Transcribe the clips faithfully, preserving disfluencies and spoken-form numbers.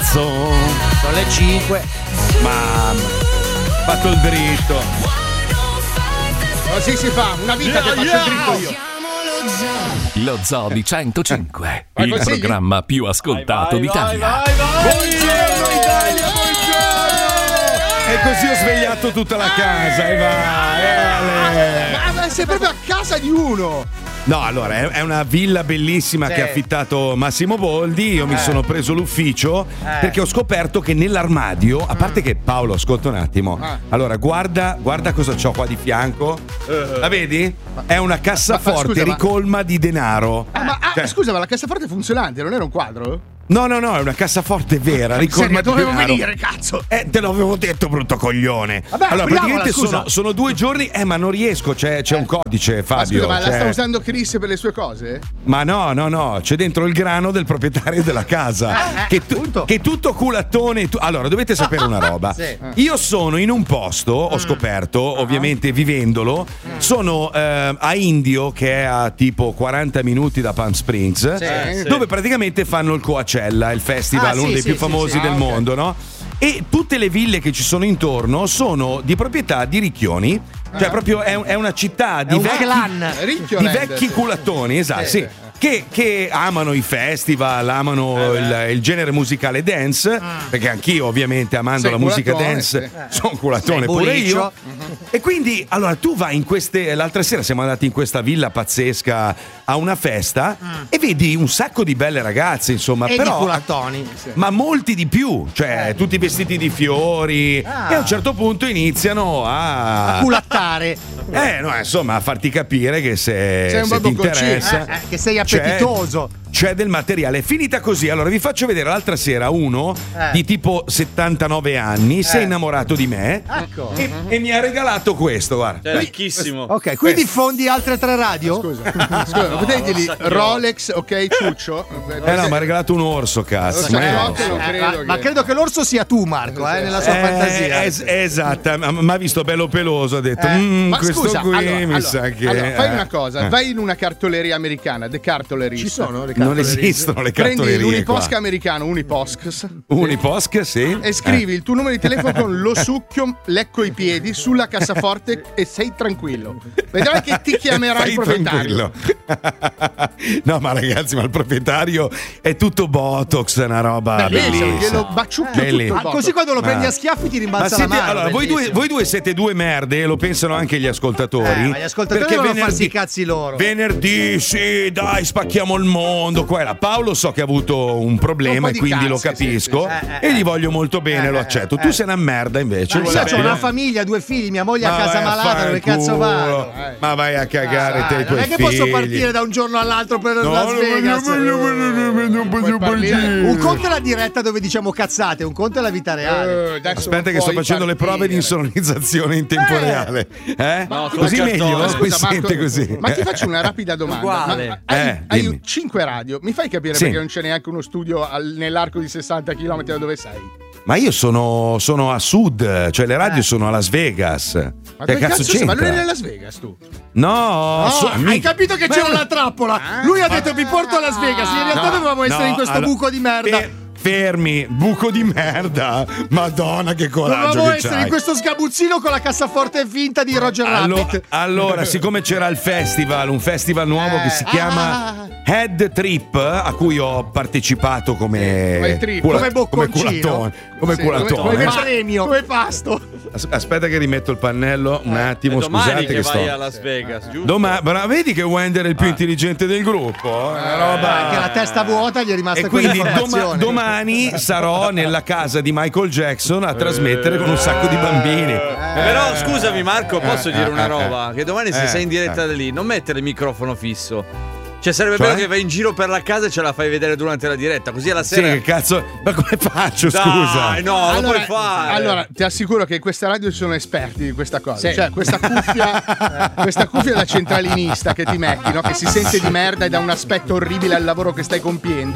cazzo. Sono le cinque. Mamma, fatto il dritto. Così si fa, una vita che faccio il dritto io. Lo Zoo di centocinque, Vai, il consigli? programma più ascoltato Vai, vai, d'Italia. vai, vai, vai. Buongiorno Italia, buongiorno! E così ho svegliato tutta la casa e vai, Ale. Ma, ma sei proprio a casa di uno. No, allora, è, è una villa bellissima Sì. che ha affittato Massimo Boldi. Io mi Eh. sono preso l'ufficio Eh. perché ho scoperto che nell'armadio, a parte che Paolo, ascolta un attimo. Ah. Allora, guarda, guarda cosa c'ho qua di fianco. La vedi? È una cassaforte Ma- ma scusa, ma- ricolma di denaro. Ah, ma ah, Cioè- scusa, ma la cassaforte è funzionante, non era un quadro? No, no, no, è una cassaforte vera, ricolma Serio, di dovevo denaro. venire, cazzo. Eh, te l'avevo detto, brutto coglione. Vabbè, allora, apriamola, praticamente scusa. sono, sono due giorni, eh, ma non riesco, c'è, c'è un codice, Ma Fabio. scusa, ma la cioè- sta usando Chris per le sue cose? Ma no, no, no, c'è dentro il grano del proprietario della casa. Eh, che, tu- appunto. che tutto culattone. tu- Allora, dovete sapere una roba. Sì. Io sono in un posto, ho scoperto, ovviamente vivendolo, sono eh, a Indio, che è a tipo quaranta minuti da Palm Springs, Sì. dove praticamente fanno il Coachella, il festival, Ah, sì, uno dei sì, più sì, famosi sì. del Ah, ok. mondo, no? E tutte le ville che ci sono intorno sono di proprietà di ricchioni. Cioè, proprio è, è una città di un vecchi, clan. Ricchio di Land, vecchi sì. culattoni, esatto, Sì, sì. sì. Che, che amano i festival, amano il, il genere musicale dance, perché anch'io ovviamente amando Sei la musica culatone, dance sì. sono culatone Sei pure buliccio. io. E quindi allora tu vai in queste, l'altra sera siamo andati in questa villa pazzesca a una festa e vedi un sacco di belle ragazze, insomma, E però di culattoni. ma molti di più, cioè tutti vestiti di fiori, Ah. e a un certo punto iniziano a, Culattare. eh, no, insomma, a farti capire che se, Sei un se ti barbocconcino. interessa, Eh, eh, che sei c'è- appetitoso. C'è del materiale. È finita così. Allora vi faccio vedere l'altra sera uno Eh. di tipo settantanove anni si è innamorato di me Ecco. e, e mi ha regalato questo, guarda. Cioè, ricchissimo. Ok, quindi fondi altre tre radio? Scusa, scusa, non potevi dirgli Rolex, ok, Ciuccio? Eh no, mi ha regalato un orso, cazzo. Lo Ma io non so, so. non Eh, credo ma, che- ma credo che l'orso sia tu, Marco, eh, nella sua Eh, fantasia. es- esatto, mi ha visto bello peloso, ha detto Eh, "Mm, Ma questo scusa, qui allora, mi allora, sa che allora, fai eh, una cosa, eh. vai in una cartoleria americana, The Cartoleries. Ci sono le Non cartolerie? esistono le Prendi cartolerie l'Uniposca qua. americano, Uniposcs, Uniposca, sì. e scrivi il tuo numero di telefono con lo succhio, lecco i piedi sulla cassaforte e sei tranquillo. Vedrai che ti chiamerà Fai il proprietario. tranquillo. No, ma ragazzi, ma il proprietario è tutto Botox, è una roba Bellissimo, bellissima. glielo baciucchio Belli. tutto il Ah, botto. così quando lo prendi Ma- a schiaffi ti Ma rimbalza la siete, mano. allora, voi due, bellissimo. voi due siete due merde, lo pensano anche gli ascoltatori. Eh, ma gli ascoltatori devono farsi i cazzi loro. Venerdì, sì, dai, spacchiamo il mondo. Qua e là. Paolo so che ha avuto un problema Un po' e di quindi cazzi, lo sì, capisco. sì, sì. Eh, eh, E gli voglio molto bene, eh, lo accetto. eh, Tu eh. sei una merda invece. Ma lo io sai, ho una no? famiglia, due figli, mia moglie a Ma casa vai a malata, fare dove il cazzo culo. vado? Ma vai a cagare Ah, te e i tuoi non è che figli. posso partire da un giorno all'altro per No, Las no, Vegas. no, no, no, no, no, no, Puoi no, no, partire. no. Un conto è la diretta dove diciamo cazzate, un conto è la vita reale. Eh, adesso Aspetta non che sto puoi facendo le prove di partire. insonorizzazione in tempo Eh. reale. Eh? No, Così col meglio? cartone. Si Scusa, Marco, sente così. Ma ti faccio una rapida domanda. Uguale. Ma hai, Eh, hai dimmi. cinque radio, mi fai capire Sì. perché non c'è neanche uno studio al- nell'arco di sessanta chilometri da dove sei? Ma io sono, sono a sud, cioè le radio sono a Las Vegas. Ma Che dove cazzo sei? Ma non c'entra? eri a Las Vegas tu? No, Oh, so- hai mica- capito che c'era una trappola? Lui ha detto vi porto a Las Vegas. In realtà No, dovevamo essere no, in questo allora, buco di merda. fe- fermi, buco di merda. Madonna, che coraggio Dovevamo che essere c'hai. in questo sgabuzzino con la cassaforte finta di Roger Allo- Rabbit. allora, siccome c'era il festival, un festival nuovo Eh. che si chiama Head Trip, a cui ho partecipato come Come il trip. Come bocconcino. culatone, come Sì, culatone. come- Come pa- premio. Come pasto. As- Aspetta che rimetto il pannello un attimo, È domani scusate che, che vai sto. a Las Vegas, giusto? Doma- bra- vedi che Wender è il più intelligente del gruppo? È una roba. Anche la testa vuota gli è rimasta E quindi doma- quell'informazione. domani sarò nella casa di Michael Jackson a trasmettere con un sacco di bambini. Però scusami Marco, posso Eh, dire una eh, roba? Che domani se eh, sei in diretta eh. da lì, non mettere il microfono fisso. Cioè sarebbe Cioè? bello che vai in giro per la casa e ce la fai vedere durante la diretta, così alla Sì, sera. che cazzo? Ma come faccio, Dai, scusa? no, lo puoi fare. allora, ti assicuro che in questa radio ci sono esperti di questa cosa. Cioè, questa cuffia, questa cuffia da centralinista che ti metti, no? Che si sente di merda e dà un aspetto orribile al lavoro che stai compiendo.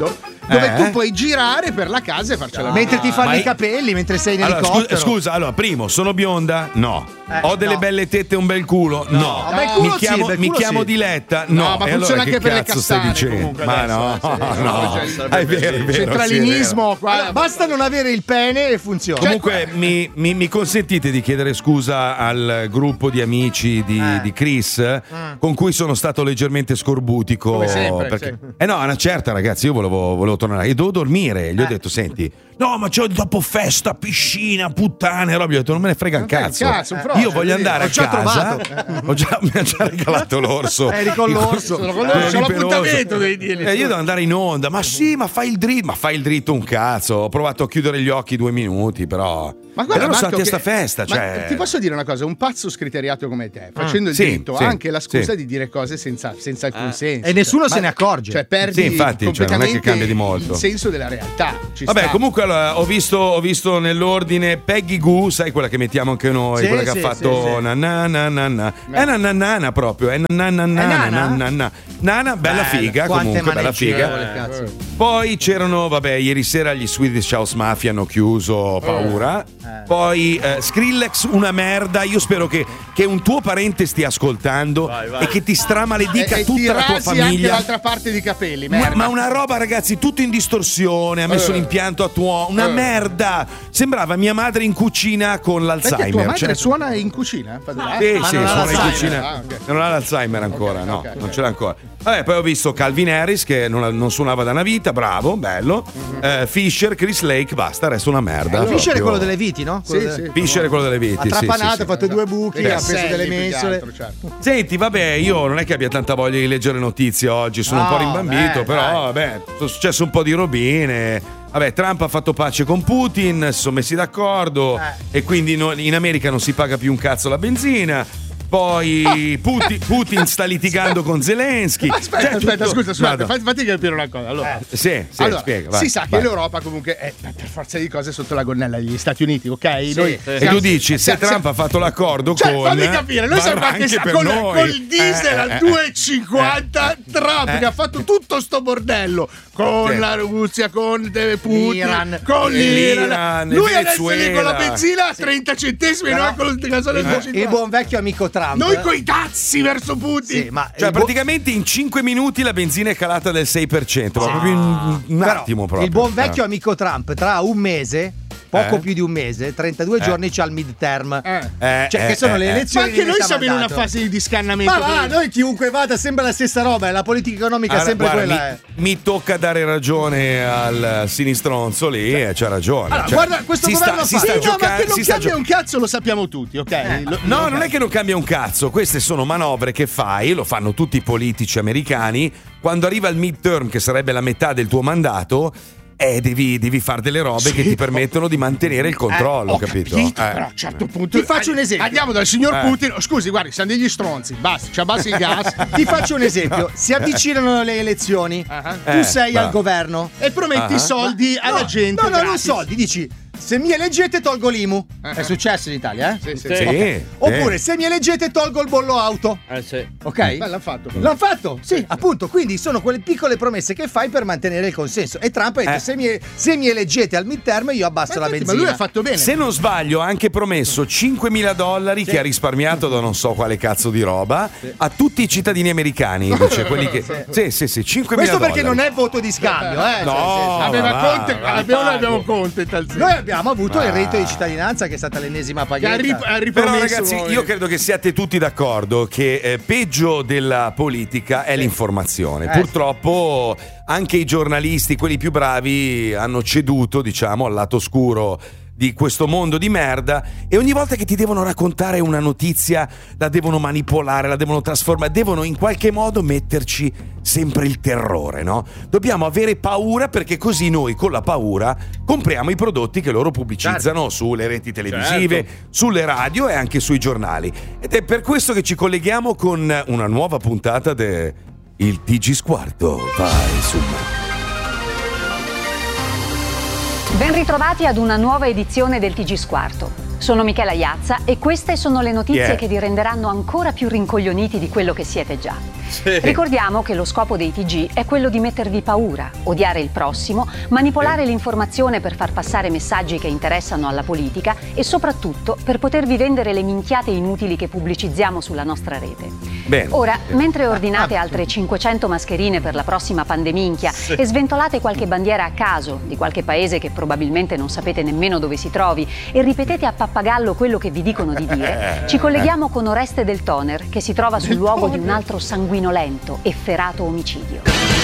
dove Eh? tu puoi girare per la casa e farcela. Mentre ti fanno ma i io- capelli, mentre sei in Allora, scusa, elicottero. scusa, allora, primo, sono bionda? No. Eh, Ho delle no. belle tette e un bel culo? No. Bel culo mi sì, chiamo, bel mi culo chiamo sì. Diletta? No, No. ma E funziona allora anche che per le cazzo stai castane, dicendo? comunque, Ma adesso, no, eh, sì, no. no, cioè, È vero, è vero. Centralinismo qua. Allora, basta non avere il pene e funziona. Comunque mi, mi- mi consentite di chiedere scusa al gruppo di amici di, Eh. di Chris con cui sono stato leggermente scorbutico. Come sempre, perché, sì. Eh no, una certa ragazzi, io volevo, volevo tornare e dovevo dormire. Gli ho Eh. detto, senti, no ma c'ho dopo festa, piscina, puttane, roba. Gli ho detto, non me ne frega un Non frega cazzo. un cazzo, un frocio, io voglio vedi? andare Ho a già casa. trovato. Ho già, mi ha già regalato l'orso. Eri con l'orso. Sono con l'orso, Eri c'ho peloso. l'appuntamento, devi dirgli. Eh, io devo andare in onda, ma sì, ma fai il dritto, ma fai il dritto un cazzo. Ho provato a chiudere gli occhi due minuti, però. Ma guarda, allora sono Marco, andati a sta che- festa. ma Cioè... ti posso dire una cosa: un pazzo scriteriato come te, facendo il Sì, dritto, sì, ha anche la scusa sì. di dire cose senza, senza alcun senso. E nessuno Cioè, se ne accorge. Cioè, perdi Sì, infatti, cioè, non è che completamente cambia di molto. il senso della realtà. Ci Vabbè, sta. comunque allora, ho visto, ho visto nell'ordine Peggy Goo, sai quella che mettiamo anche noi, Sì, quella che sì, ha fatto sì, sì. na na na na na. È na na na na proprio, è na na na na nana? na na na. Nana, bella Bella, figa, quante comunque, bella figa. maneggevole, cazzo. Poi c'erano, vabbè, ieri sera gli Swedish House Mafia hanno chiuso, paura. Poi eh, Skrillex, una merda. Io spero che, che un tuo parente stia ascoltando Vai, vai. e che ti stramaledica E- e tutta ti la tua rasi anche famiglia. l'altra parte di capelli. Ma, merda. ma una roba, ragazzi, tutto in distorsione. Ha messo Eh. l'impianto a tuo. Una Eh. merda. Sembrava mia madre in cucina con Perché tua l'Alzheimer. madre Cioè- suona in cucina? Fa- Sì, Ma sì, non ha sono in l'Alzheimer. cucina. Ah, ok. Non ha l'Alzheimer ancora, Ok, no, ok, non ok. ce l'ha ancora. Vabbè, poi ho visto Calvin Harris che non, non suonava da una vita, bravo, bello. Eh, Fisher, Chris Lake, basta, resta una merda. Fisher è Proprio- quello delle viti, no? Quello Sì, delle- sì. Fisher è quello delle viti. Ha sì, sì, trapanato, sì. ha fatto due buchi, Sì, ha preso Casselli, delle più che mensole. altro, certo. Senti, vabbè, io non è che abbia tanta voglia di leggere notizie oggi, sono un No, po' rimbambito, beh, però dai. vabbè, sono successo un po' di robine. Vabbè, Trump ha fatto pace con Putin, si sono messi d'accordo Eh. e quindi no- in America non si paga più un cazzo la benzina. Poi Putin, Putin sta litigando con Zelensky. Aspetta, Cioè, aspetta, tutto- scusa, scusa, Vado. fatti, fatti capire una cosa. Allora, Sì, sì, allora, spiega. vai, si sa che vai. l'Europa comunque è per forza di cose sotto la gonnella degli Stati Uniti, ok? Noi E siamo- tu dici, se siamo- Trump ha fatto l'accordo Cioè, con. fammi capire, noi siamo varrà anche anche sta- per con, noi. col diesel Eh, al eh, due e cinquanta Trump eh. che ha fatto tutto sto bordello con Sì. la Russia, con eh, Putin, L'Iran. con l'Iran. L'Iran, Lui adesso è lì con la Venezuela. benzina a trenta centesimi e Però- noi con il gasolio a Il, due e bu- il cinquanta. buon vecchio amico Trump. Noi coi dazi verso Putin. Sì, ma Cioè, il bu- praticamente in cinque minuti la benzina è calata del sei per cento. Ma proprio in un però attimo proprio. il buon vecchio amico Trump tra un mese, poco Eh? più di un mese, trentadue giorni c'ha il midterm. Eh. Eh, Cioè, eh, che sono eh, le eh. Ma elezioni anche di noi metà siamo in una mandato. fase di discannamento. Ma va, quindi- noi chiunque vada sembra la stessa roba, la politica economica è Allora, sempre guarda, quella. mi, eh. mi tocca dare ragione al sinistronzo lì, e c'ha ragione. Allora, Cioè, guarda, questo si governo sta, si fa. sta Sì, no, ma giocando. che non si sta cambia gio- un cazzo lo sappiamo tutti, ok? Lo- No, ok. non è che non cambia un cazzo, queste sono manovre che fai, lo fanno tutti i politici americani. Quando arriva il midterm, che sarebbe la metà del tuo mandato, eh, devi, devi fare delle robe che ti permettono di mantenere il controllo, Ho capito? capito, Eh. però a un certo punto. Ti faccio un esempio. Andiamo dal signor Eh. Putin. Oh, scusi, guardi, siamo degli stronzi. Basta, ci abbassi il gas. Ti faccio un esempio, si avvicinano le elezioni, Ah, tu Eh, sei bravo. al governo. E prometti Ah. soldi alla No, gente. No, no, non gratis. soldi, dici se mi eleggete tolgo l'I M U. Ah. È successo in Italia, eh? Sì, sì, Sì. sì. Sì, Oppure eh. se mi eleggete tolgo il bollo auto. Eh sì. Ok? Beh, l'hanno fatto. L'hanno fatto, sì, appunto. Quindi sono quelle piccole promesse che fai per mantenere il consenso. E Trump ha detto: Eh. se, mi, se mi eleggete al midterm, io abbasso la Ma, infatti, ma benzina. lui ha fatto bene. Se non sbaglio, ha anche promesso cinquemila dollari che ha risparmiato da non so quale cazzo di roba a tutti i cittadini americani. Dice, quelli che... Sì, sì, sì, cinquemila Questo perché dollari. non è voto di scambio, eh? No, Aveva ma va, Conte, ma abbiamo, noi pago. abbiamo Conte in tal senso. Noi abbiamo avuto il Ah. reddito di cittadinanza, che è stata l'ennesima Che ha paghetta. rip- ha Però ripromesso ragazzi, noi. io credo che siate tutti d'accordo che eh, peggio della politica è l'informazione. Eh, Purtroppo anche i giornalisti, quelli più bravi, hanno ceduto, diciamo, al lato oscuro di questo mondo di merda, e ogni volta che ti devono raccontare una notizia la devono manipolare, la devono trasformare, devono in qualche modo metterci sempre il terrore, no? Dobbiamo avere paura, perché così noi con la paura compriamo i prodotti che loro pubblicizzano sulle reti televisive, sulle radio e anche sui giornali. Ed è per questo che ci colleghiamo con una nuova puntata de Il T G Squarto. Vai su. Ben ritrovati ad una nuova edizione del T G Squarto. Sono Michela Iazza e queste sono le notizie Yeah. che vi renderanno ancora più rincoglioniti di quello che siete già. Sì. Ricordiamo che lo scopo dei T G è quello di mettervi paura, odiare il prossimo, manipolare l'informazione per far passare messaggi che interessano alla politica e soprattutto per potervi vendere le minchiate inutili che pubblicizziamo sulla nostra rete. Bene. Ora, mentre ordinate altre cinquecento mascherine per la prossima pandeminchia e sventolate qualche bandiera a caso di qualche paese che probabilmente non sapete nemmeno dove si trovi e ripetete a pappagallo quello che vi dicono di dire, ci colleghiamo con Oreste Del Toner, che si trova sul luogo di un altro sanguinolento, efferato omicidio.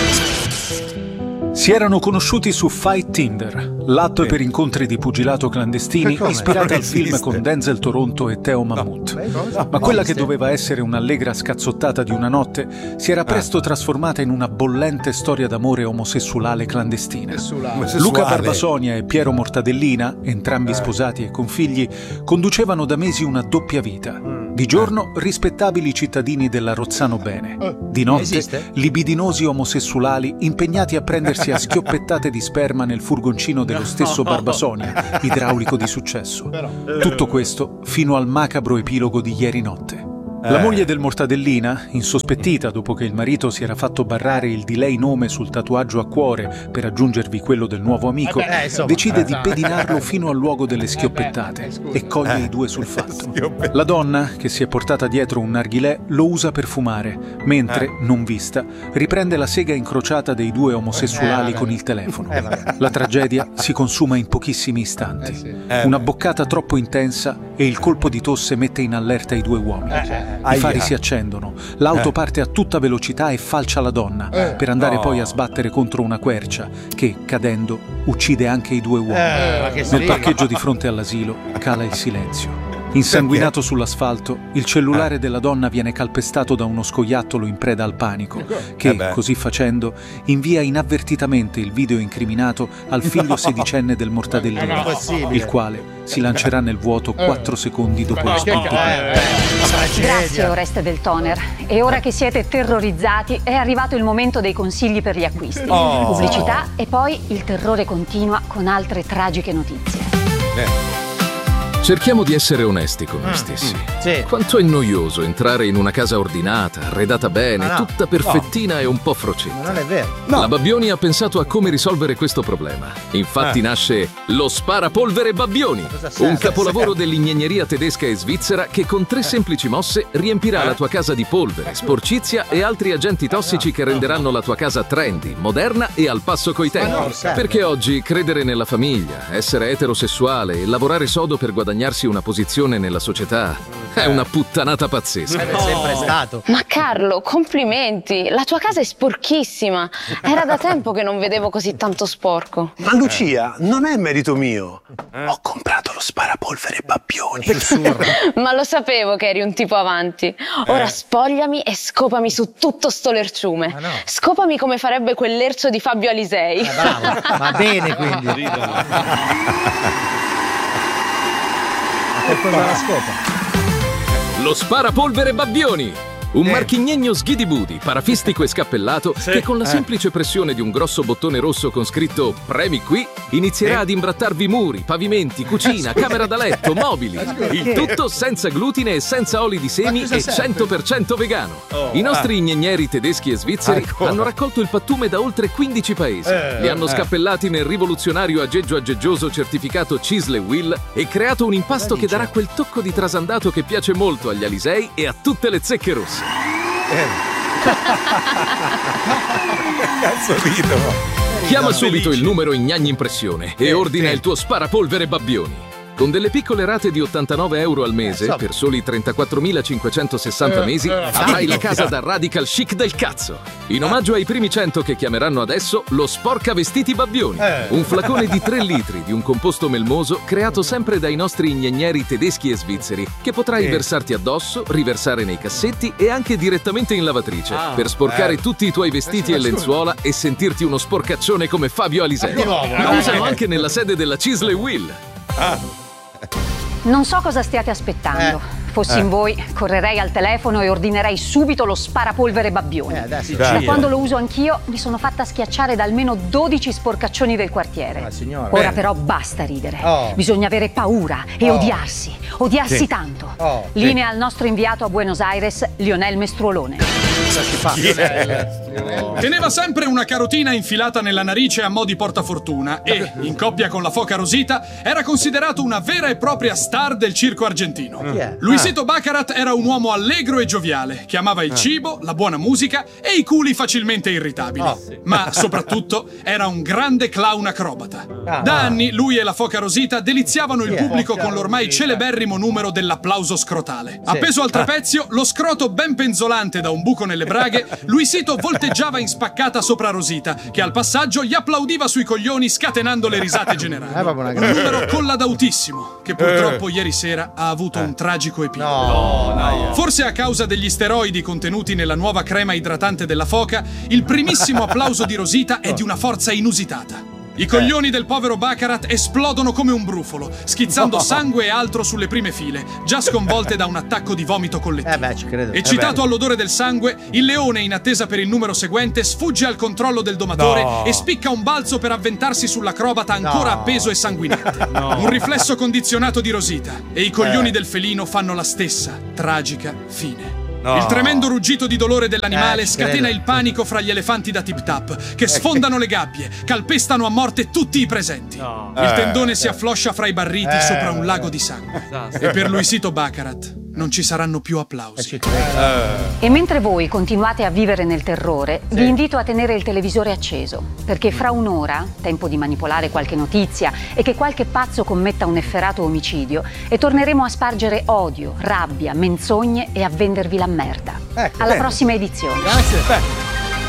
Si erano conosciuti su Fight Tinder, l'app per incontri di pugilato clandestini Come? ispirata al Non film esiste. con Denzel Toronto e Theo Mammut. Ma quella che doveva essere un'allegra scazzottata di una notte si era presto trasformata in una bollente storia d'amore omosessuale clandestina. Omosessuale. Luca Barbasonia e Piero Mortadellina, entrambi sposati e con figli, conducevano da mesi una doppia vita. Di giorno rispettabili cittadini della Rozzano Bene, di notte Esiste? libidinosi omosessuali impegnati a prendersi a schioppettate di sperma nel furgoncino dello stesso Barbasonia, idraulico di successo. Tutto questo fino al macabro epilogo di ieri notte. La Eh. moglie del Mortadellina, insospettita dopo che il marito si era fatto barrare il di lei nome sul tatuaggio a cuore per aggiungervi quello del nuovo amico, Eh, insomma. decide di pedinarlo fino al luogo delle schioppettate e coglie i due sul fatto. La donna, che si è portata dietro un narghilè, lo usa per fumare, mentre, non vista, riprende la sega incrociata dei due omosessuali Eh, vabbè. con il telefono. Eh, vabbè. La tragedia si consuma in pochissimi istanti. Eh, Una boccata troppo intensa e il colpo di tosse mette in allerta i due uomini. I fari Aia. si accendono, l'auto Eh. parte a tutta velocità e falcia la donna, per andare No. poi a sbattere contro una quercia che, cadendo, uccide anche i due uomini. Eh, ma che Nel sfiga. parcheggio di fronte all'asilo cala il silenzio. Insanguinato sull'asfalto, il cellulare della donna viene calpestato da uno scoiattolo in preda al panico, che, Eh beh. così facendo, invia inavvertitamente il video incriminato al figlio sedicenne del Mortadellino, È impossibile. il quale si lancerà nel vuoto quattro secondi dopo lo Che spinto. ca- eh, eh, Grazie tragedia. Oreste Del Toner. E ora che siete terrorizzati è arrivato il momento dei consigli per gli acquisti. Oh. Pubblicità e poi il terrore continua con altre tragiche notizie. Cerchiamo di essere onesti con noi stessi. Sì. Quanto è noioso entrare in una casa ordinata, arredata bene, Ma no. tutta perfettina e un po' Ma frocetta. non è vero. No. La Babbioni ha pensato a come risolvere questo problema. Infatti Eh. nasce lo Sparapolvere Babbioni, cosa serve? un capolavoro dell'ingegneria tedesca e svizzera che con tre semplici mosse riempirà la tua casa di polvere, sporcizia e altri agenti tossici che renderanno la tua casa trendy, moderna e al passo coi tempi. non serve. Perché oggi credere nella famiglia, essere eterosessuale e lavorare sodo per guadagnarsi una posizione nella società è una puttanata pazzesca. È sempre stato. Ma Carlo, complimenti! La tua casa è sporchissima. Era da tempo che non vedevo così tanto sporco. Ma Lucia, non è merito mio. Ho comprato lo sparapolvere Babbioni. Ma lo sapevo che eri un tipo avanti. Ora spogliami e scopami su tutto sto lerciume. Ma no. Scopami come farebbe quel lercio di Fabio Alisei. Eh, bravo. Va bene quindi. Ma che cosa la scopa? Lo Sparapolvere Babbioni! Un marchignegno schidibudi, parafistico e scappellato che con la semplice pressione di un grosso bottone rosso con scritto "Premi qui" inizierà ad imbrattarvi muri, pavimenti, cucina, camera da letto, mobili. Il tutto senza glutine e senza oli di semi e cento per cento vegano. I nostri ingegneri tedeschi e svizzeri Ancora. hanno raccolto il pattume da oltre quindici paesi. Li hanno scappellati nel rivoluzionario aggeggio aggeggioso certificato Cisle Will e creato un impasto che darà quel tocco di trasandato che piace molto agli Alisei e a tutte le zecche rosse. Cazzo rido. Chiama subito il numero in Gnagni Impressione e ordina il tuo Sparapolvere Babbioni. Con delle piccole rate di ottantanove euro al mese, per soli trentaquattromilacinquecentosessanta mesi, avrai la casa da radical chic del cazzo. In omaggio ai primi cento che chiameranno adesso lo Sporca Vestiti Babbioni. Un flacone di tre litri di un composto melmoso creato sempre dai nostri ingegneri tedeschi e svizzeri, che potrai versarti addosso, riversare nei cassetti e anche direttamente in lavatrice, per sporcare tutti i tuoi vestiti e lenzuola e sentirti uno sporcaccione come Fabio Alisei. Lo usano anche nella sede della Cisle Will. Non so cosa stiate aspettando, Fossi Eh. in voi, correrei al telefono e ordinerei subito lo sparapolvere Babbioni. Eh, adesso- Da Dai. quando lo uso anch'io, mi sono fatta schiacciare da almeno dodici sporcaccioni del quartiere. Ah, signora. Ora Bene. però basta ridere. Oh. Bisogna avere paura e Oh. odiarsi. Odiarsi Sì. tanto. Oh. Linea al nostro inviato a Buenos Aires, Lionel Mestruolone. Cosa si fa? Teneva sempre una carotina infilata nella narice a mo' di portafortuna e, in coppia con la foca Rosita, era considerato una vera e propria star del circo argentino. Chi è? Luisito Baccarat era un uomo allegro e gioviale, che amava il cibo, la buona musica e i culi facilmente irritabili. Oh. Ma soprattutto era un grande clown acrobata. Ah. Da anni lui e la foca Rosita deliziavano il Chi è? pubblico Foca con l'ormai Rosita. celeberrimo numero dell'applauso scrotale. Appeso al trapezio, lo scroto ben penzolante da un buco nelle braghe, Luisito volteggiava in spaccata sopra Rosita, che al passaggio gli applaudiva sui coglioni scatenando le risate generali. È proprio una Un grande- numero colladautissimo, che purtroppo ieri sera ha avuto un tragico epilogo. No, no. Forse a causa degli steroidi contenuti nella nuova crema idratante della foca, il primissimo applauso di Rosita è di una forza inusitata. I coglioni del povero Baccarat esplodono come un brufolo, schizzando sangue e altro sulle prime file, già sconvolte da un attacco di vomito collettivo. Eh beh, ci credo. Eccitato all'odore del sangue, il leone, in attesa per il numero seguente, sfugge al controllo del domatore No. e spicca un balzo per avventarsi sull'acrobata ancora No. appeso e sanguinante. Un riflesso condizionato di Rosita, e i coglioni Eh. del felino fanno la stessa tragica fine. No. Il tremendo ruggito di dolore dell'animale Eh, ci scatena credo. il panico fra gli elefanti da Tip Tap, che sfondano le gabbie, calpestano a morte tutti i presenti. Il Eh, tendone si affloscia fra i barriti Eh, sopra un lago di sangue. E per Luisito Baccarat non ci saranno più applausi. E mentre voi continuate a vivere nel terrore, vi invito a tenere il televisore acceso, perché fra un'ora, tempo di manipolare qualche notizia e che qualche pazzo commetta un efferato omicidio, e torneremo a spargere odio, rabbia, menzogne e a vendervi la merda. Ecco, Alla bene. prossima edizione. Grazie.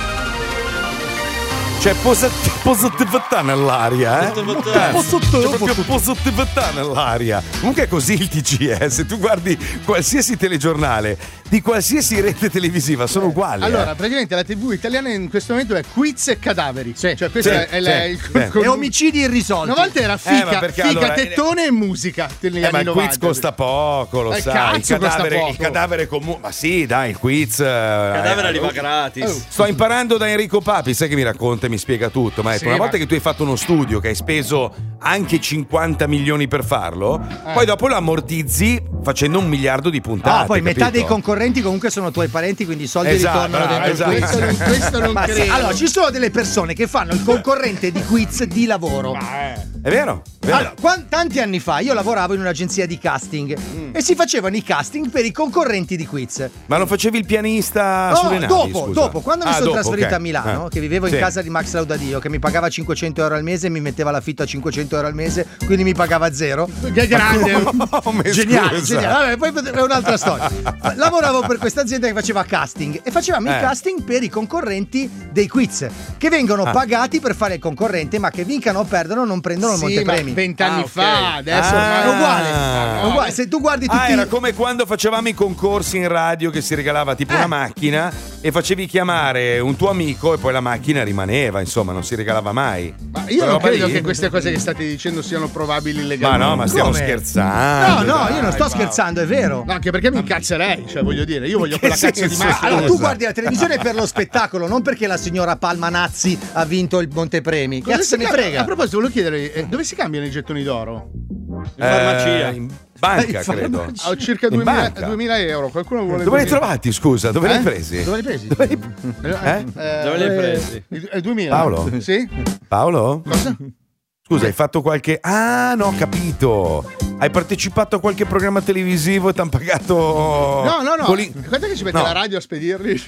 C'è posit- positività nell'aria, eh? Positività. Eh, C'è proprio positività nell'aria. Comunque è così il T G, eh? Se tu guardi qualsiasi telegiornale di qualsiasi rete televisiva sono uguali. Allora, eh. praticamente la tivù italiana in questo momento è quiz e cadaveri. Sì. Cioè, questo Sì, è, è la- sì, il sì. con- E omicidi irrisolti. Una volta era Eh, fica, ma perché fica allora- tettone e musica. negli Eh, ma anni il quiz novanta. costa poco, lo Eh, sai. Il cazzo, costa cadavere, il poco. cadavere comune. Ma sì, dai, il quiz. Il Cadavere arriva gratis. Sto imparando da Enrico Papi, sai che mi racconta e mi spiega tutto. Ma ha detto, Sì, una ma- volta che tu hai fatto uno studio che hai speso anche cinquanta milioni per farlo, poi dopo lo ammortizzi facendo un miliardo di puntate. Ah, poi metà capito? dei concorrenti comunque sono tuoi parenti, quindi i soldi Esatto, ritornano bravo, dentro il esatto. quiz. Questo non, questo non Ma sì, credo. allora, ci sono delle persone che fanno il concorrente di quiz di lavoro. È vero? È vero. Allora, quan- tanti anni fa io lavoravo in un'agenzia di casting e si facevano i casting per i concorrenti di quiz. Ma non facevi il pianista No, sulle navi? dopo, scusa? dopo, quando mi Ah, sono dopo, trasferito ok. a Milano, Eh. che vivevo in Sì. casa di Max Laudadio, che mi pagava cinquecento euro al mese e mi metteva l'affitto a cinquecento euro al mese, quindi mi pagava zero. Che grande. Oh, mi Geniale, scusa. geniale. Vabbè, poi è un'altra storia. Lavoravo per questa azienda che faceva casting e facevamo Eh. i casting per i concorrenti dei quiz, che vengono Ah. pagati per fare il concorrente, ma che vincano o perdono non prendono il Sì, ma montepremi. vent'anni Ah, ok. fa, adesso Ah. È uguale, Ah. è uguale. Se tu guardi tutti Ah, era come quando facevamo i concorsi in radio che si regalava tipo una Eh. macchina e facevi chiamare un tuo amico e poi la macchina rimaneva, insomma, non si regalava mai. Ma io Quella non roba credo lì- che queste cose che state dicendo siano probabili Ma legalmente. no, ma stiamo Come? scherzando. No, no, dai, io non sto Paolo. scherzando, è vero. No, anche perché mi incazzerei, cioè voglio dire, io voglio che quella cazzo di senso? macchina. Allora, tu Scusa. guardi la televisione per lo spettacolo, non perché la signora Palmanazzi ha vinto il montepremi. Che Cosa cazzo si ne cambia- frega? A proposito, volevo chiedere, eh, dove si cambiano i gettoni d'oro? In farmacia. Eh, in banca, In credo. farmacia. Ho circa In duemila, banca. duemila euro. Qualcuno vuole. Dove li hai duemila? trovati, scusa? Dove li hai Eh? presi? Dove li hai presi? Dove li- Eh? Eh? Dove li hai presi? Eh, eh, duemila. Paolo? Sì? Paolo? Cosa? Scusa, hai fatto qualche. Ah, no, ho capito. Hai partecipato a qualche programma televisivo e ti hanno pagato. No, no, no. con l'in- Guarda che ci mette No. la radio a spedirli.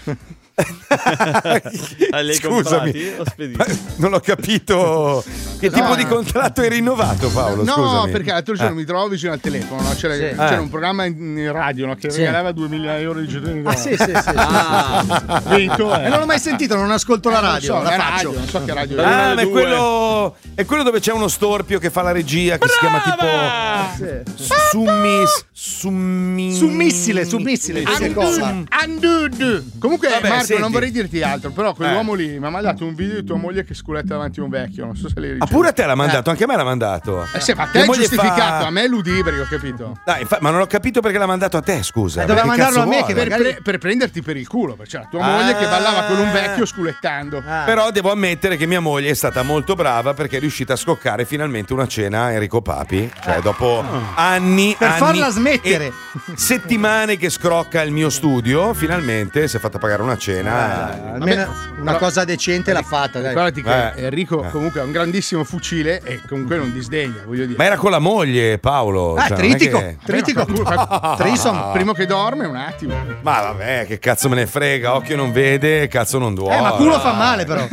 Ah, li hai Scusami, comprati o spediti? ma non ho capito che No, tipo di no. contratto hai rinnovato, Paolo. No, Scusami. perché l'altro giorno Ah. mi trovo vicino al telefono, no? C'era, Sì. c'era Eh. un programma in in radio, no? Che Sì. regalava duemila euro di gettoni d'oro. Ah, sì, sì, sì. sì. Ah, Vinto, eh. E non l'ho mai sentito, non ascolto la Eh, non radio, so, la è faccio. radio, non so che radio è. Ah, Una ma delle è due. quello, è quello dove c'è uno storpio che fa la regia che si chiama tipo Summis Summi Su missile, su missile, Andud, cosa? Andud. Comunque, Vabbè, Max, Marco, senti. non vorrei dirti altro, però quell'uomo Eh. lì mi ha mandato un video di tua moglie che sculetta davanti a un vecchio. Non so se l'hai Ah, ricevuto. pure a te l'ha mandato, anche a me l'ha mandato. Eh sì, ma a te Mia è moglie giustificato, fa- a me è ludibrio, capito? Dai, infa- ma non ho capito perché l'ha mandato a te, scusa. Eh, Perché doveva cazzo mandarlo a me vuole? che per, pre- per prenderti per il culo, perché c'era tua moglie che ballava con un vecchio sculettando. Però devo ammettere che mia moglie è stata molto brava perché è riuscita a scoccare finalmente una cena a Enrico Papi. Cioè, dopo anni, Per anni farla smettere. e settimane che scrocca il mio studio, finalmente si è fatta pagare una cena. Almeno una cosa decente l'ha fatta, dai. Ricordati che Eh. Enrico Eh. comunque ha un grandissimo fucile e comunque non disdegna, voglio dire. Ma era con la moglie, Paolo. Ah, cioè, non è tritico, che- tritico. Trison, primo che dorme un attimo. Ma vabbè, che cazzo me ne frega, occhio non vede, cazzo non duole. Eh, ma culo fa male però.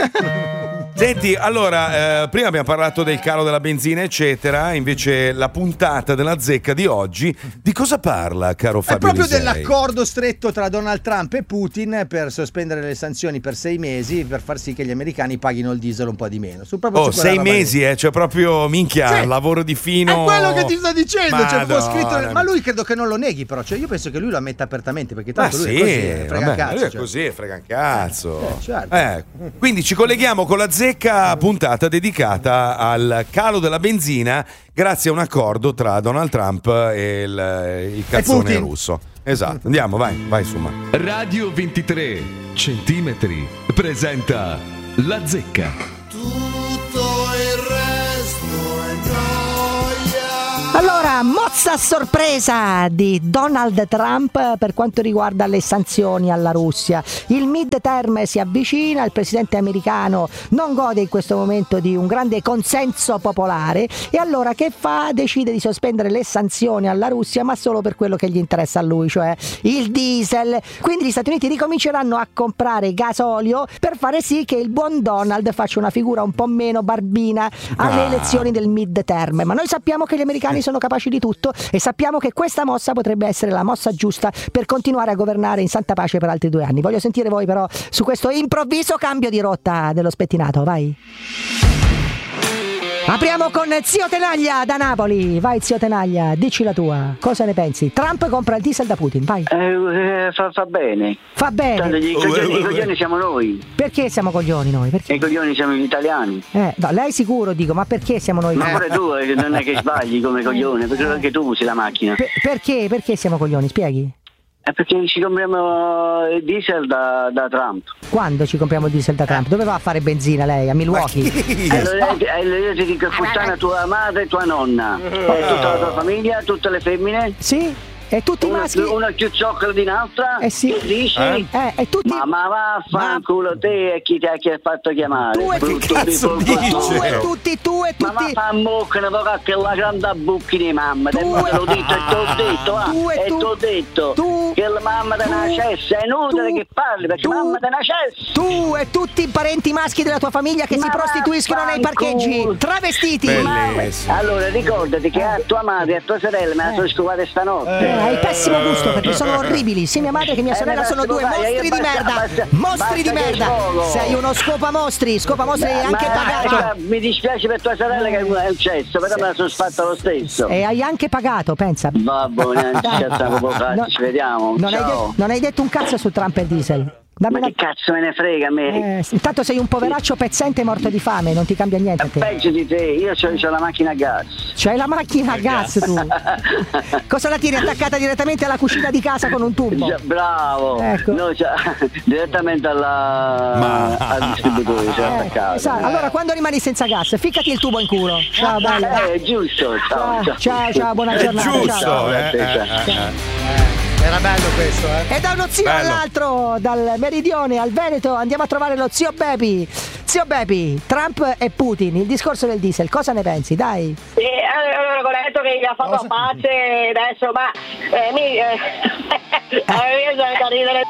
Senti, allora, eh, prima abbiamo parlato del calo della benzina, eccetera. Invece la puntata della zecca di oggi, di cosa parla, caro È Fabio proprio Lisei? dell'accordo stretto tra Donald Trump e Putin per sospendere le sanzioni per sei mesi per far sì che gli americani paghino il diesel un po' di meno. Su proprio Oh, su quella sei roba lì. mesi, eh, cioè proprio minchia, Sì. lavoro di fino. È quello che ti sto dicendo, c'è un po' Madonna. scritto. Ma lui credo che non lo neghi, però. Cioè, io penso che lui lo ammetta apertamente, perché Ma tanto lui sì, è così, eh, frega vabbè, cazzo. lui è cioè. così, frega un cazzo. Eh, certo. Eh, quindi ci colleghiamo con la zecca puntata dedicata al calo della benzina grazie a un accordo tra Donald Trump e il, il cazzone Putin. russo. Esatto, andiamo, vai, vai insomma. Radio ventitré centimetri presenta La Zecca. Tutto il resto è gioia. Allora, mozza a sorpresa di Donald Trump per quanto riguarda le sanzioni alla Russia. Il midterm si avvicina, il presidente americano non gode in questo momento di un grande consenso popolare e allora che fa? Decide di sospendere le sanzioni alla Russia, ma solo per quello che gli interessa a lui, cioè il diesel. Quindi gli Stati Uniti ricominceranno a comprare gasolio per fare sì che il buon Donald faccia una figura un po' meno barbina alle Ah. elezioni del midterm. Ma noi sappiamo che gli americani sono capaci di tutto e sappiamo che questa mossa potrebbe essere la mossa giusta per continuare a governare in santa pace per altri due anni. Voglio sentire voi però su questo improvviso cambio di rotta dello spettinato, vai. Apriamo con Zio Tenaglia da Napoli. Vai Zio Tenaglia, dici la tua. Cosa ne pensi? Trump compra il diesel da Putin, vai. Eh, eh, fa, fa bene. Fa bene. Tanto i coglioni, i coglioni siamo noi. Perché siamo coglioni noi? Perché? E i coglioni siamo gli italiani. Eh, no, lei sicuro dico, ma perché siamo noi? Ma pure tu eh, non è che sbagli come coglione, perché anche tu usi la macchina. Per- perché? Perché siamo coglioni? Spieghi. È perché ci compriamo il diesel da, da Trump. Quando ci compriamo il diesel da Trump? Dove va a fare benzina lei? A Milwaukee? E allora, e allora io ti dico puttana tua madre e tua nonna. E tutta la tua famiglia, tutte le femmine. Sì. E tutti i una, maschi? Una più zoccola di un'altra? Eh sì. Che dici? Eh? Eh, e tutti... Ma, ma vaffanculo te e chi ti ha chi ha fatto chiamare? Tu e che Brutto cazzo tipo dici? brutto. Tu e tutti, tu e Ma tutti. ma fa bocca, ne va che la grande bucchi di mamma. Te me l'ho detto e t'ho detto, ah. tu e E tu- t'ho detto tu- che la mamma te ne cessa. È inutile che parli perché tu- mamma te ne cessa. Tu e tutti i parenti maschi della tua famiglia che Ma si prostituiscono nei parcheggi, vaffanculo. travestiti. Bellissimo. Allora ricordati che a tua madre e a tua sorella me la sono scovata stanotte. Eh, hai pessimo gusto perché sono orribili. Sia mia madre che mia Eh, sorella ma sono basta, due vai, mostri io di basta- merda. basta- Mostri di basta che merda. sfogo. Sei uno scopa mostri, scopa mostri e anche Ma- pagato. ma- mi dispiace per tua sorella che è un cesso, però me la sono fatta lo stesso. E hai anche pagato, pensa. Vabbè, neanche Dai. scherziamo un po', No, ci vediamo. Non hai, Ciao. de- non hai detto un cazzo su Trump e il diesel. Dammi Ma una- che cazzo me ne frega a me? Eh, intanto sei un poveraccio pezzente morto di fame, non ti cambia niente a te. Peggio di te, io c'ho, c'ho la macchina a gas. C'hai la macchina a gas tu. Cosa la tiri attaccata direttamente alla cucina di casa con un tubo? Già, bravo! Ecco. No, cioè, direttamente alla, Ma- al distributore, cioè Eh, attaccato. esatto. Allora quando rimani senza gas, ficcati il tubo in culo. Ciao, bella. Eh, è giusto, ciao, Ciao, ciao, ciao, buona È giornata. giusto, ciao. eh, eh, eh, eh. Era bello questo, eh. E da uno zio Bello. all'altro, dal meridione al Veneto, andiamo a trovare lo zio Bepi. Zio Bepi, Trump e Putin, il discorso del diesel, cosa ne pensi? Dai. Sì, allora ho detto che gli ha fatto a pace adesso, ma eh, mi eh, eh, io sono da ridere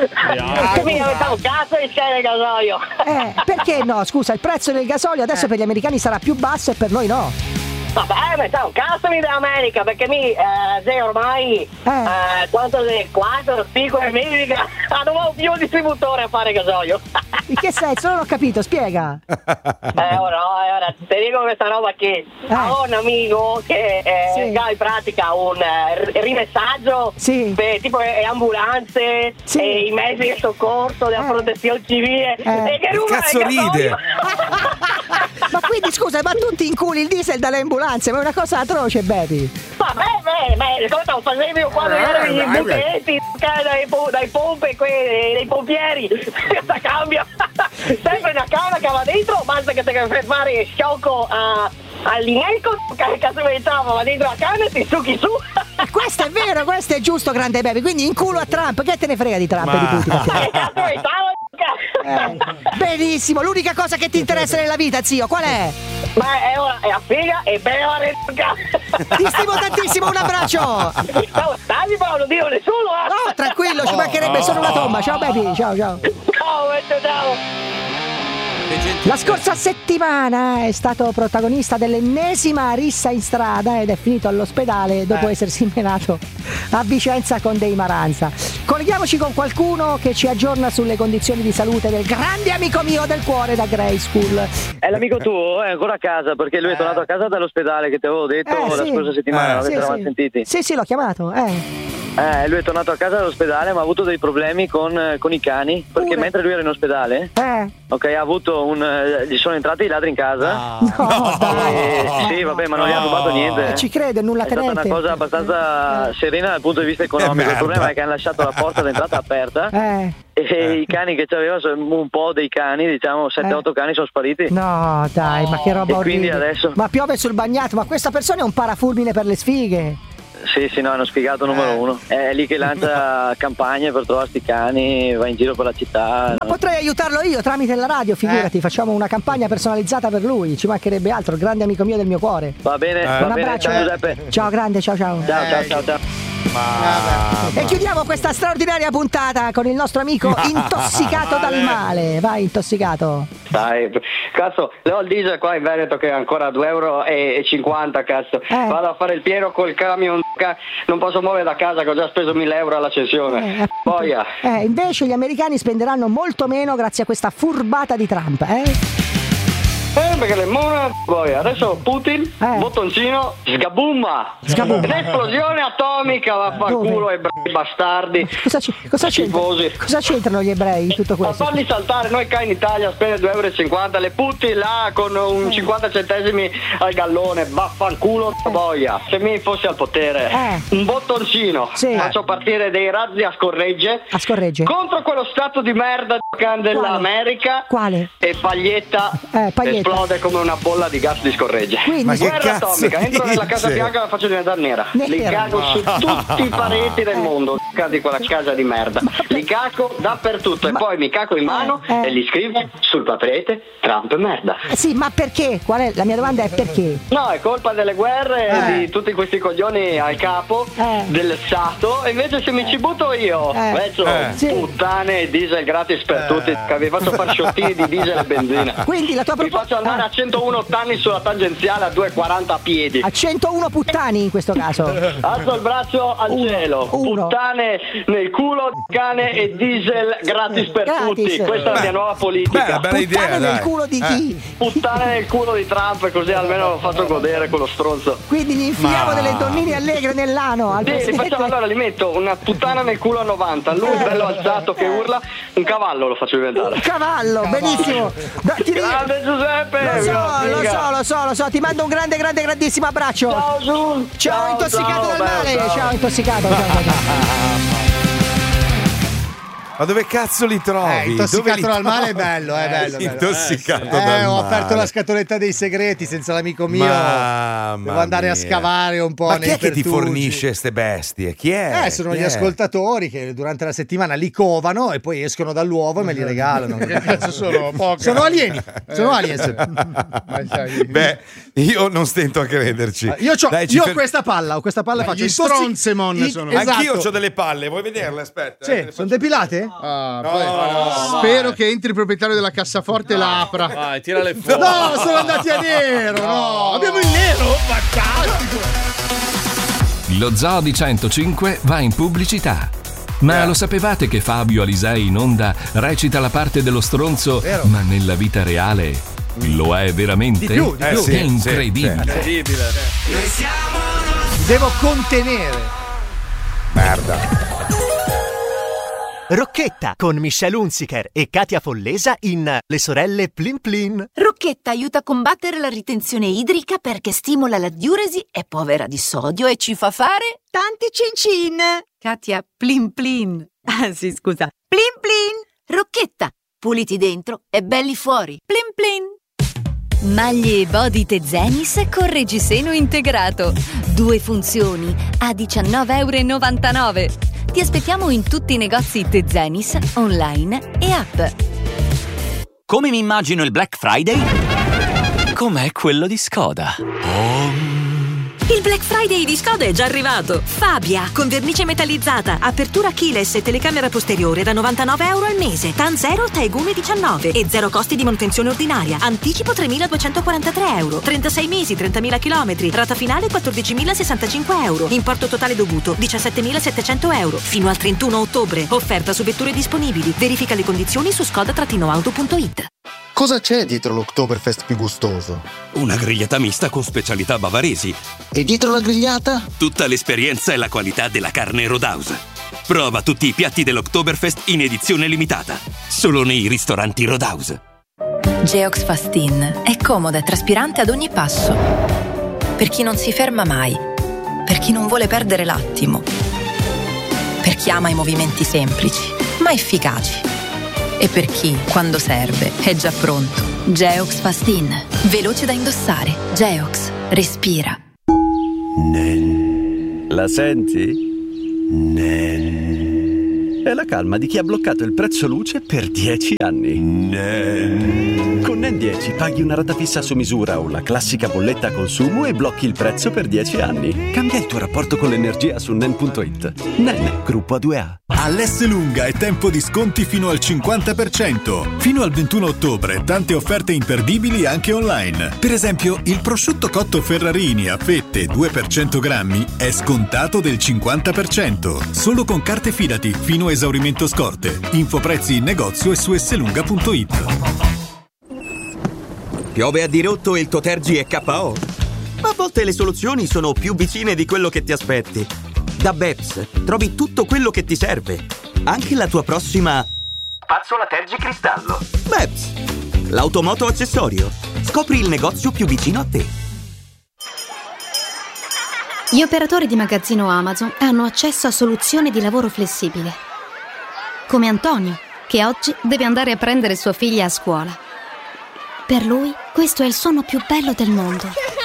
eh, mi aveva un cazzo di scena di gasolio. Eh, perché no? Scusa, il prezzo del gasolio adesso per gli americani sarà più basso e per noi no. Vabbè, ma sta un cazzo mi dell'America, perché mi, eh, se ormai, eh, quanto se, quattro, cinque mesi che hanno più un distributore a fare gasolio. In che senso? Non ho capito, spiega. Eh, ora, no, ora, ti dico questa roba che ho un amico che eh, Sì. in pratica un eh, rimessaggio Sì. per tipo le ambulanze, Sì. e i mezzi di soccorso della Eh. protezione civile. Eh. E che ruba Cazzo il ride? gasolio? Ma quindi scusa, ma tu ti inculi il diesel dalle ambulanze, ma è una cosa atroce, baby. Ma beh, beh, beh, cosa stavo facendo io quando ero i buchetti dai, po- dai pompe, que- dei pompieri? Questa cambia sempre una canna che va dentro, basta che te fai fare sciocco a, all'inelco, che cazzo mi diciamo, va dentro la canna e ti succhi su. Questo è vero, questo è giusto, grande baby. Quindi in culo a Trump, che te ne frega di Trump e di Putin? Ma che cazzo mi diciamo? Eh, benissimo, l'unica cosa che ti interessa nella vita, zio, qual è? Ma è una, è una figa e bella. Ti stimo tantissimo, un abbraccio! Ciao, stai Paolo, non dico nessuno, eh! No, tranquillo, ci mancherebbe solo una tomba. Ciao baby, ciao ciao. Ciao, Vecchio, ciao! La scorsa settimana è stato protagonista dell'ennesima rissa in strada ed è finito all'ospedale dopo Eh. essersi menato a Vicenza con dei Maranza. Colleghiamoci con qualcuno che ci aggiorna sulle condizioni di salute del grande amico mio del cuore da Grey School. È l'amico tuo? È ancora a casa perché lui è tornato a casa dall'ospedale che ti avevo detto Eh, la sì. scorsa settimana, Eh, non sì, avete sì. sentiti? Sì, sì, l'ho chiamato. Eh. Eh, lui è tornato a casa dall'ospedale ma ha avuto dei problemi con, con i cani perché Pure. mentre lui era in ospedale Eh. ok, ha avuto un eh, gli sono entrati i ladri in casa. No, dai. Eh, sì, vabbè, ma non gli ha rubato niente. Eh, ci credo, nulla È stata tenente. una cosa abbastanza serena dal punto di vista economico. Eh, Il problema merda. è che hanno lasciato la porta d'entrata aperta Eh. e i cani che c'aveva, sono un po' dei cani, diciamo sette otto cani sono spariti. No, dai, ma che roba E quindi orribile. adesso- Ma piove sul bagnato, ma questa persona è un parafulmine per le sfighe. Sì, sì, no, hanno spiegato numero uno. È lì che lancia campagne per trovare sti cani, va in giro per la città. Ma potrei aiutarlo io tramite la radio, figurati, facciamo una campagna personalizzata per lui, ci mancherebbe altro, il grande amico mio del mio cuore. Va bene, va Un bene, abbraccio. ciao Giuseppe. Ciao grande, ciao ciao. Ciao, ciao, ciao, ciao. E chiudiamo questa straordinaria puntata con il nostro amico intossicato dal male. Vai, intossicato. Dai, cazzo, ho il diesel qua in Veneto che è ancora a due euro e cinquanta, cazzo. Eh. Vado a fare il pieno col camion, ca- non posso muovere da casa che ho già speso mille euro all'accensione. Boia. Eh, invece gli americani spenderanno molto meno grazie a questa furbata di Trump, eh? Eh, perché le mona, boia. Adesso Putin, bottoncino, sgabumma. Sgabumma. Un'esplosione atomica, vaffanculo, ebrei bastardi. Cosa, ci- cosa, c'entra- Schifosi. cosa c'entrano gli ebrei in tutto Ma questo? farli saltare, noi qua in Italia spende due euro e cinquanta, le putti là con un cinquanta centesimi al gallone, vaffanculo boia. Se mi fossi al potere, Eh. un bottoncino, Sì. faccio partire dei razzi a scorregge, A scorregge. contro quello stato di merda dell'America. Quale? E Paglietta, Eh, Paglietta. esplode come una bolla di gas di scorregge. Quindi- Ma che Guerra cazzo atomica, entro nella Casa dice? Bianca e la faccio diventare nera. Nera. Li cago su tutti i pareti del mondo di quella casa di merda. Li caco dappertutto e poi mi caco in mano Eh, eh. e li scrivo sul parete Trump merda. Eh sì, ma perché? Qual è? La mia domanda è perché? No, è colpa delle guerre e Eh. di tutti questi coglioni al capo Eh. del Stato. E invece se mi ci butto io, Eh. vecchio, Eh. Sì. puttane e diesel gratis per tutti, che vi faccio far sciottini di diesel e benzina. Quindi la tua Vi proposta- faccio andare a centouno anni sulla tangenziale a due e quaranta a piedi. A centouno puttani in questo caso. Alzo il braccio al Uno, cielo. uno. Puttane nel culo, cane e diesel gratis per Gratis. tutti. Questa è la mia nuova politica. Beh, bella idea, Puttane nel dai. culo di chi? Puttane nel culo di Trump, così almeno lo faccio godere quello stronzo. Quindi gli infiliamo Ma- delle donnine allegre nell'ano al Sì, li presidente. facciamo, allora li metto una puttana nel culo a novanta, lui bello alzato che urla, un cavallo lo faccio diventare. Un cavallo, benissimo. Da- ti ri- Grande Giuseppe! Lo so, viva lo figa. so, lo so, lo so, ti mando un grande, grande, grandissimo abbraccio. Ciao Giul! Ciao, intossicato ciao, dal male. bello, Ciao, ciao. intossicato. Ciao, ciao, ciao. Ma dove cazzo li trovi? Eh, intossicato Dove li dal male è trovi? bello, è bello, bello. Intossicato Eh, dal ho male. aperto la scatoletta dei segreti senza l'amico mio. Mamma Devo andare a mia. scavare un po' Ma nei chi è che ti pertugi. fornisce ste bestie? Chi è? Eh, sono Chi gli è? ascoltatori che durante la settimana li covano e poi escono dall'uovo e me li regalano. Che cazzo sono? Poca. Sono alieni, sono aliens. Beh, io non stento a crederci. Io, c'ho, Dai, ci io ho fer- questa palla, ho questa palla Ma faccio gli intossi- stronzemon i- sono. esatto. Anch'io ho delle palle, vuoi vederle? Aspetta. Sì, eh, le sono faccio- depilate? Ah, No, poi- no, spero che entri il proprietario della cassaforte e la apra. Vai, tirale fuori. No, sono andati a nero, no. Abbiamo il nero, fantastico. Lo Zoo di centocinque va in pubblicità. Ma lo sapevate che Fabio Alisei in onda recita la parte dello stronzo, Vero. ma nella vita reale lo è veramente? Di più, di Eh, più. sì, È incredibile. Incredibile. Noi siamo lo Devo contenere. Merda. Rocchetta con Michelle Hunziker e Katia Follesa in Le sorelle Plin Plin. Rocchetta aiuta a combattere la ritenzione idrica perché stimola la diuresi, è povera di sodio e ci fa fare tanti cin cin. Katia, Plin Plin. Ah sì, scusa. Plin Plin. Rocchetta, puliti dentro e belli fuori. Plin Plin. Maglie Body Tezenis con reggiseno integrato. Due funzioni a diciannove e novantanove euro. Ti aspettiamo in tutti i negozi Tezenis, online e app. Come mi immagino il Black Friday? Com'è quello di Skoda. Il Black Friday di Skoda è già arrivato. Fabia, con vernice metallizzata, apertura keyless e telecamera posteriore da novantanove euro al mese. TAN zero, Taegumi diciannove e zero costi di manutenzione ordinaria. Anticipo tremiladuecentoquarantatré euro. trentasei mesi, trentamila chilometri. Rata finale quattordicimilasessantacinque euro. Importo totale dovuto diciassettemilasettecento euro. Fino al trentuno ottobre. Offerta su vetture disponibili. Verifica le condizioni su skoda auto punto it. Cosa c'è dietro l'Oktoberfest più gustoso? Una grigliata mista con specialità bavaresi. E dietro la grigliata? Tutta l'esperienza e la qualità della carne Rodaus. Prova tutti i piatti dell'Oktoberfest in edizione limitata. Solo nei ristoranti Rodaus. Geox Fastin è comoda e traspirante ad ogni passo. Per chi non si ferma mai. Per chi non vuole perdere l'attimo. Per chi ama i movimenti semplici, ma efficaci. E per chi, quando serve, è già pronto. Geox Fastin. Veloce da indossare. Geox. Respira. Nen. La senti? Nen. È la calma di chi ha bloccato il prezzo luce per dieci anni. Nen. Con Nen dieci paghi una rata fissa su misura o la classica bolletta a consumo e blocchi il prezzo per dieci anni. Cambia il tuo rapporto con l'energia su nen punto it. Nen, gruppo A due A. All'Esselunga è tempo di sconti fino al cinquanta per cento. Fino al ventuno ottobre tante offerte imperdibili anche online. Per esempio, il prosciutto cotto Ferrarini a fette due per cento grammi è scontato del cinquanta per cento. Solo con carte Fidati fino a esaurimento scorte. Info prezzi in negozio e su esselunga punto it. Piove a dirotto e il tuo Tergi è K O? A volte le soluzioni sono più vicine di quello che ti aspetti. Da Beps trovi tutto quello che ti serve, anche la tua prossima spazzola Tergi Cristallo. Beps, l'automoto accessorio. Scopri il negozio più vicino a te. Gli operatori di magazzino Amazon hanno accesso a soluzioni di lavoro flessibile. Come Antonio, che oggi deve andare a prendere sua figlia a scuola. Per lui, questo è il suono più bello del mondo.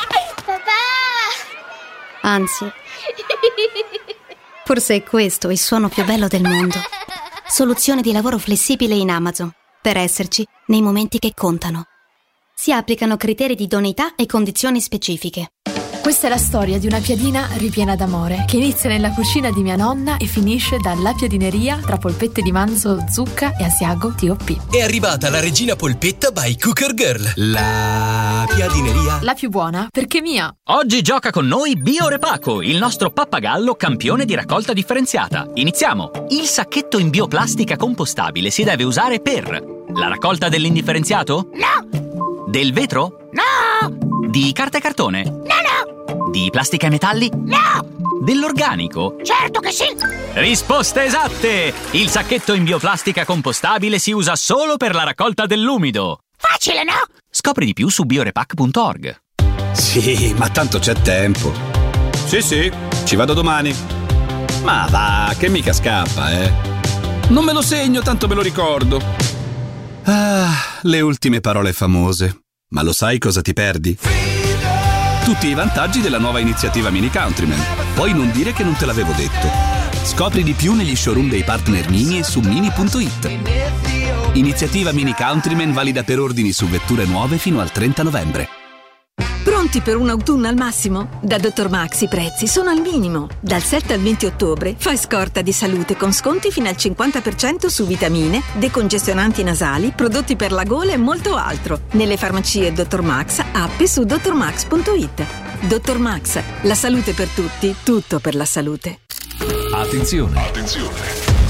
Anzi, forse è questo il suono più bello del mondo. Soluzione di lavoro flessibile in Amazon, per esserci nei momenti che contano. Si applicano criteri di idoneità e condizioni specifiche. Questa è la storia di una piadina ripiena d'amore che inizia nella cucina di mia nonna e finisce dalla piadineria tra polpette di manzo, zucca e asiago T O P. È arrivata la regina polpetta by Cooker Girl, la piadineria La più buona perché mia. Oggi gioca con noi Bio Repaco, il nostro pappagallo campione di raccolta differenziata. Iniziamo! Il sacchetto in bioplastica compostabile si deve usare per la raccolta dell'indifferenziato? No! Del vetro? No! Di carta e cartone? No, no! Di plastica e metalli? No! Dell'organico? Certo che sì! Risposte esatte! Il sacchetto in bioplastica compostabile si usa solo per la raccolta dell'umido. Facile, no? Scopri di più su biorepac punto org. Sì, ma tanto c'è tempo. Sì, sì, ci vado domani. Ma va, che mica scappa, eh. Non me lo segno, tanto me lo ricordo. Ah, le ultime parole famose. Ma lo sai cosa ti perdi? Tutti i vantaggi della nuova iniziativa Mini Countryman. Poi non dire che non te l'avevo detto. Scopri di più negli showroom dei partner Mini e su mini punto it. Iniziativa Mini Countryman valida per ordini su vetture nuove fino al trenta novembre. Pronti per un autunno al massimo? Da Dottor Max i prezzi sono al minimo. Dal sette al venti ottobre fai scorta di salute con sconti fino al cinquanta per cento su vitamine, decongestionanti nasali, prodotti per la gola e molto altro. Nelle farmacie Dottor Max, app e su dottor max punto it. Dottor Max, la salute per tutti, tutto per la salute. Attenzione! Attenzione!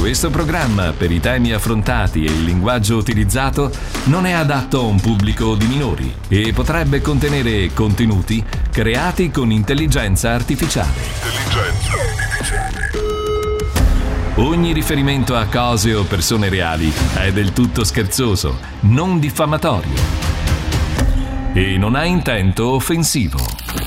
Questo programma, per i temi affrontati e il linguaggio utilizzato, non è adatto a un pubblico di minori e potrebbe contenere contenuti creati con intelligenza artificiale. Intelligenza artificiale. Ogni riferimento a cose o persone reali è del tutto scherzoso, non diffamatorio e non ha intento offensivo.